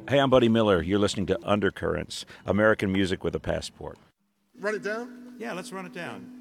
Hey, I'm Buddy Miller. You're listening to Undercurrents, American music with a passport. Run it down? Yeah, let's run it down.